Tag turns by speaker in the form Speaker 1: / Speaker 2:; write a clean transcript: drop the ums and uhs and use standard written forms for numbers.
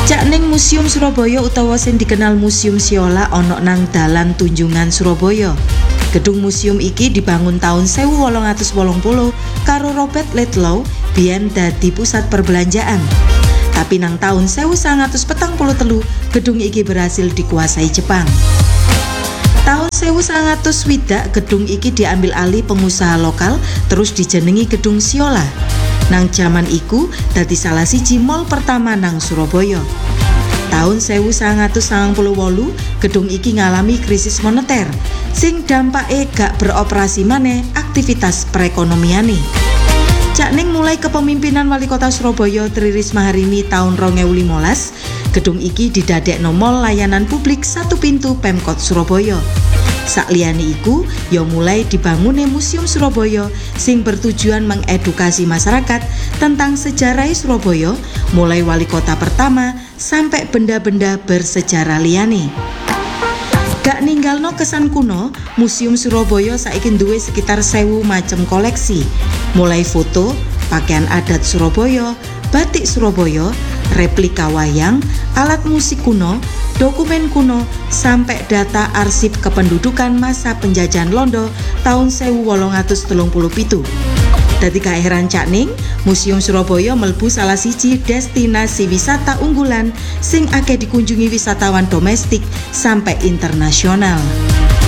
Speaker 1: Cakning Museum Surabaya utawa sing dikenal Museum Siola ana nang Dalan Tunjungan Surabaya. Gedung museum iki dibangun tahun 1880 karo Robert Ludlow biyen dadi pusat perbelanjaan. Tapi nang tahun 1943 gedung iki berhasil dikuasai Jepang. Tahun 1960 gedung iki diambil alih pengusaha lokal terus dijenengi Gedung Siola. Nang jaman iku dadi salah siji mall pertama nang Surabaya. Tahun 1998 gedung iki ngalami krisis moneter sing dampake gak beroperasi maneh aktivitas perekonomiane. Cakning mulai kepemimpinan Wali Kota Surabaya Tri Risma Harini tahun 2015, gedung iki didadekno mall layanan publik satu pintu Pemkot Surabaya. Sakliyane iku ya mulai dibangunne Museum Surabaya sing bertujuan mengedukasi masyarakat tentang sejarah Surabaya mulai wali kota pertama sampai benda-benda bersejarah liyane. Gak ninggalno kesan kuno, Museum Surabaya saiki duwe sekitar 1000 macam koleksi, mulai foto, pakaian adat Surabaya, batik Surabaya, replika wayang, alat musik kuno, dokumen kuno, sampai data arsip kependudukan masa penjajahan Londo tahun 1837. Dadi gak heran cakning, Museum Surabaya mlebu salah siji destinasi wisata unggulan sing akeh dikunjungi wisatawan domestik sampai internasional.